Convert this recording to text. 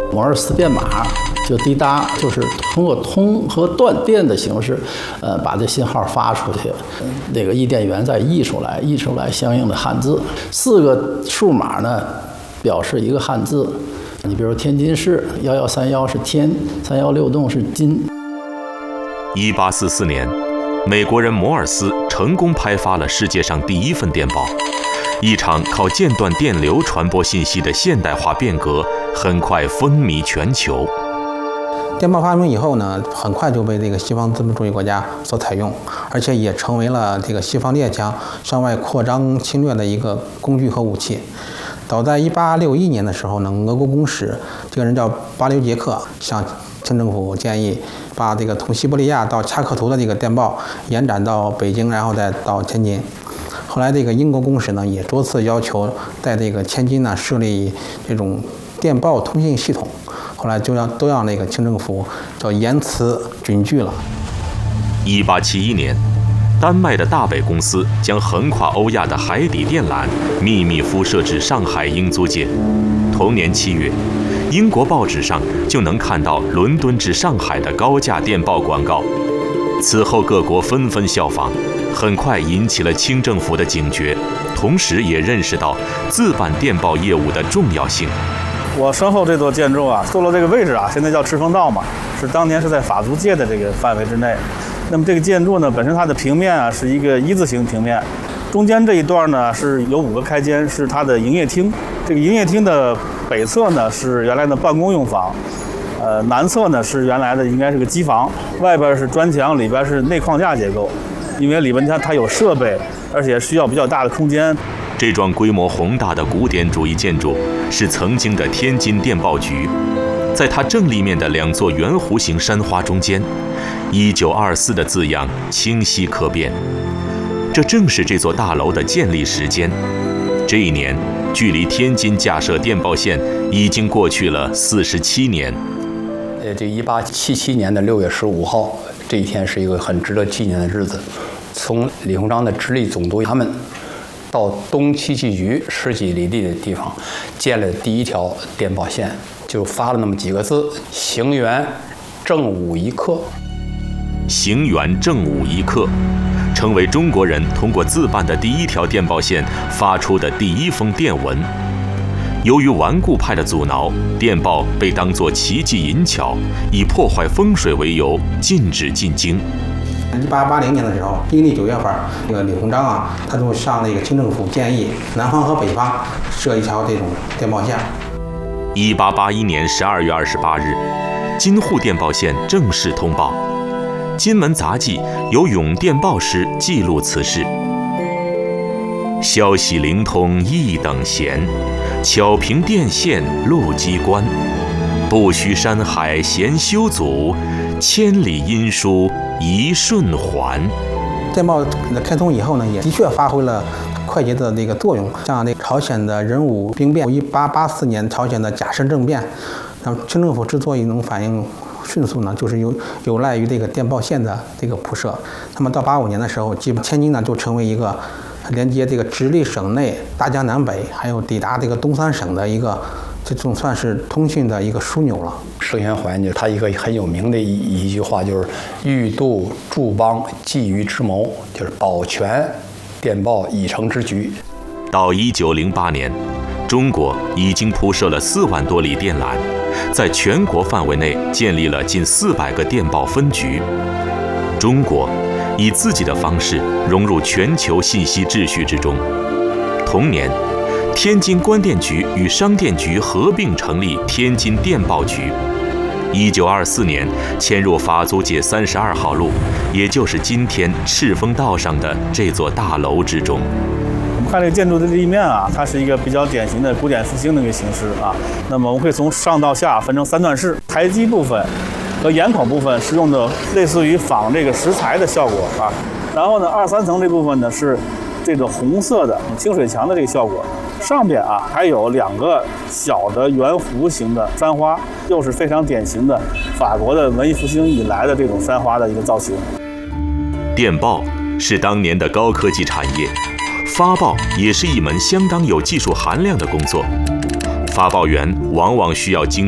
摩尔斯电码就滴答，就是通过通和断电的形式，把这信号发出去，那个译电员再译出来相应的汉字。4个数码呢，表示一个汉字。你比如天津市1131是天，316洞是津。 1844年，美国人摩尔斯成功拍发了世界上第1份电报。一场靠间断电流传播信息的现代化变革，很快风靡全球。 电报发明以后呢，很快就被这个西方资本主义国家所采用，而且也成为了这个西方列强向外扩张侵略的一个工具和武器。早在1861年的时候呢，俄国公使这个人叫巴留杰克，向清政府建议把这个从西伯利亚到恰克图的这个电报延展到北京，然后再到天津。后来这个英国公使呢，也多次要求在这个天津呢设立这种电报通信系统。后来都让那个清政府叫严词峻拒了。 1871年，丹麦的大北公司将横跨欧亚的海底电缆秘密辐射至上海英租界。同年7月，英国报纸上就能看到伦敦至上海的高价电报广告。此后，各国纷纷效仿，很快引起了清政府的警觉，同时也认识到自办电报业务的重要性。 我身后这座建筑啊，坐落这个位置啊，现在叫赤峰道嘛，是当年是在法租界的这个范围之内。那么这个建筑呢，本身它的平面啊是一个一字形平面，中间这一段呢是有5个开间，是它的营业厅。这个营业厅的北侧呢是原来的办公用房，南侧呢是原来的应该是个机房，外边是砖墙，里边是内框架结构。因为里边它有设备，而且需要比较大的空间。 这幢规模宏大的古典主义建筑是曾经的天津电报局，在它正立面的2座圆弧形山花中间，1924的字样清晰可辨。这正是这座大楼的建立时间。这一年，距离天津架设电报线已经过去了47年。 这1877年的6月15号，这一天是一个很值得纪念的日子。从李鸿章的直隶总督他们到东七旗局10几里地的地方，建了第1条电报线，就发了那么几个字：行辕正午一刻。 行辕正午一刻，成为中国人通过自办的第1条电报线发出的第1封电文。由于顽固派的阻挠，电报被当作奇技淫巧，以破坏风水为由，禁止进京。 1880年的时候，阴历9月份，这个李鸿章啊，他就向那个清政府建议，南方和北方设一条这种电报线。 1881年12月28日，京沪电报线正式通报。金门杂记由永电报师记录此事。消息灵通一等闲，巧凭电线路机关。不须山海闲修阻，千里音书一瞬还。 电报开通以后呢，也的确发挥了快捷的这个作用。像那朝鲜的壬午兵变，1884年朝鲜的甲申政变，那么清政府之所以能反应迅速呢，就是有赖于这个电报线的这个铺设。那么到85年的时候，基本天津呢就成为一个连接这个直隶省内、大江南北，还有抵达这个东三省的一个，这种算是通讯的一个枢纽了。 盛宣怀呢，他一个很有名的一句话就是“欲度诸邦，觊觎之谋”，就是保全电报已成之局。 到1908年，中国已经铺设了4万多里电缆，在全国范围内建立了近400个电报分局。中国以自己的方式融入全球信息秩序之中。同年，天津关电局与商电局合并成立天津电报局。1924年迁入法租界32号路，也就是今天赤峰道上的这座大楼之中。 我们看这个建筑的立面啊，它是一个比较典型的古典复兴的一个形式啊。那么我们可以从上到下分成3段式，台基部分和檐口部分是用的类似于仿这个石材的效果啊。然后呢，2、3层这部分呢是这个红色的清水墙的这个效果。上边啊还有2个小的圆弧形的山花，又是非常典型的法国的文艺复兴以来的这种山花的一个造型。 电报是当年的高科技产业，发报也是一门相当有技术含量的工作。发报员往往需要精